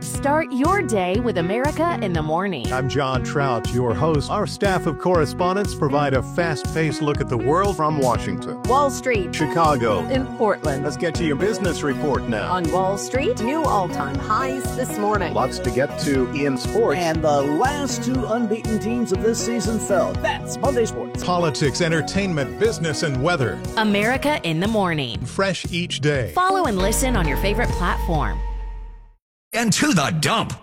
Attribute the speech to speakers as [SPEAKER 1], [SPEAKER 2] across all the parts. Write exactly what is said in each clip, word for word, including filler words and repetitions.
[SPEAKER 1] Start your day with America in the Morning.
[SPEAKER 2] I'm John Trout, your host. Our staff of correspondents provide a fast-paced look at the world from Washington,
[SPEAKER 1] Wall Street,
[SPEAKER 2] Chicago,
[SPEAKER 1] in Portland.
[SPEAKER 2] Let's get to your business report now.
[SPEAKER 1] On Wall Street, new all-time highs this morning.
[SPEAKER 2] Lots to get to in sports.
[SPEAKER 3] And the last two unbeaten teams of this season fell. That's Monday Sports.
[SPEAKER 2] Politics, entertainment, business, and weather.
[SPEAKER 1] America in the Morning.
[SPEAKER 2] Fresh each day.
[SPEAKER 1] Follow and listen on your favorite platform.
[SPEAKER 4] And to the dump.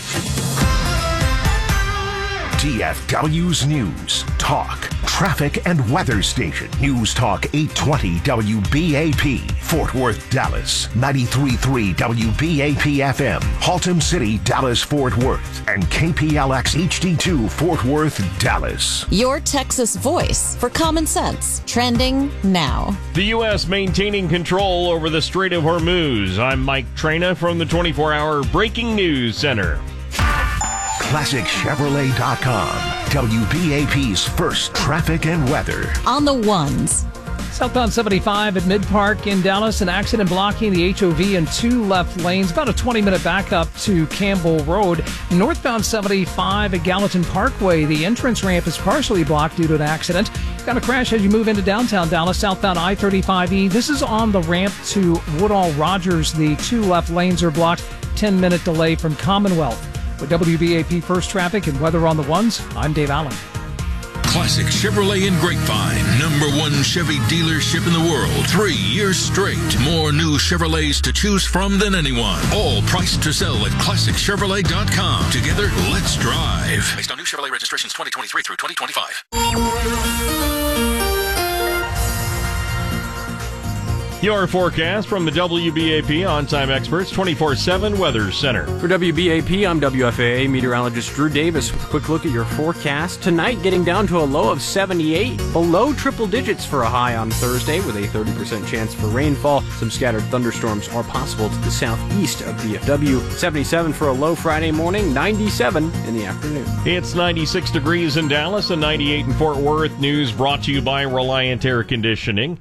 [SPEAKER 4] D F W's News, Talk, Traffic, and Weather Station. News Talk eight twenty W B A P, Fort Worth, Dallas. ninety-three point three W B A P F M, Haltom City, Dallas, Fort Worth. And K P L X H D two, Fort Worth, Dallas.
[SPEAKER 5] Your Texas voice for common sense. Trending now.
[SPEAKER 6] The U S maintaining control over the Strait of Hormuz. I'm Mike Traina from the twenty-four hour Breaking News Center.
[SPEAKER 4] Classic Chevrolet dot com, W B A P's first traffic and weather.
[SPEAKER 5] On the ones.
[SPEAKER 7] Southbound seventy-five at Mid Park in Dallas, an accident blocking the H O V in two left lanes. About a twenty minute backup to Campbell Road. Northbound seventy-five at Gallatin Parkway, the entrance ramp is partially blocked due to an accident. Got a crash as you move into downtown Dallas. Southbound I thirty-five E. This is on the ramp to Woodall Rogers. The two left lanes are blocked. ten minute delay from Commonwealth. With W B A P First Traffic and Weather on the Ones, I'm Dave Allen.
[SPEAKER 8] Classic Chevrolet in Grapevine, number one Chevy dealership in the world. Three years straight. More new Chevrolets to choose from than anyone. All priced to sell at Classic Chevrolet dot com. Together, let's drive. Based on new Chevrolet registrations twenty twenty-three through twenty twenty-five.
[SPEAKER 6] Your forecast from the W B A P On-Time Experts twenty-four seven Weather Center.
[SPEAKER 9] For W B A P, I'm W F A A meteorologist Drew Davis with a quick look at your forecast. Tonight, getting down to a low of seventy-eight, below triple digits for a high on Thursday with a thirty percent chance for rainfall. Some scattered thunderstorms are possible to the southeast of D F W. seventy-seven for a low Friday morning, ninety-seven in the afternoon.
[SPEAKER 6] It's ninety-six degrees in Dallas and ninety-eight in Fort Worth. News brought to you by Reliant Air Conditioning.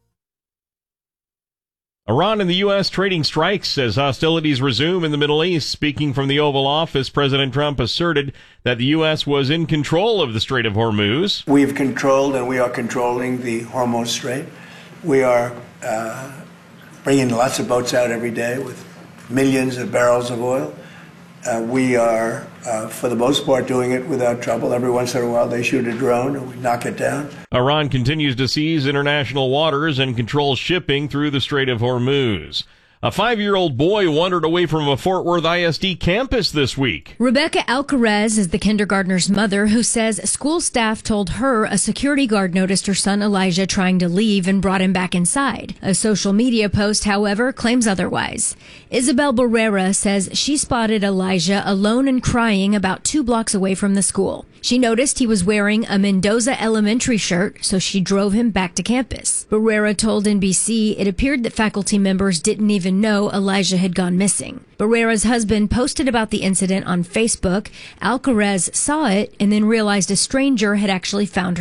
[SPEAKER 6] Iran and the U S trading strikes as hostilities resume in the Middle East. Speaking from the Oval Office, President Trump asserted that the U S was in control of the Strait of Hormuz.
[SPEAKER 10] We've controlled and we are controlling the Hormuz Strait. We are uh, bringing lots of boats out every day with millions of barrels of oil. Uh, we are, uh, for the most part, doing it without trouble. Every once in a while, they shoot a drone and we knock it down.
[SPEAKER 6] Iran continues to seize international waters and control shipping through the Strait of Hormuz. A five-year-old boy wandered away from a Fort Worth I S D campus this week.
[SPEAKER 11] Rebecca Alcarez is the kindergartner's mother who says school staff told her a security guard noticed her son Elijah trying to leave and brought him back inside. A social media post, however, claims otherwise. Isabel Barrera says she spotted Elijah alone and crying about two blocks away from the school. She noticed he was wearing a Mendoza Elementary shirt, so she drove him back to campus. Barrera told N B C it appeared that faculty members didn't even know Elijah had gone missing. Barrera's husband posted about the incident on Facebook. Alcarez saw it and then realized a stranger had actually found her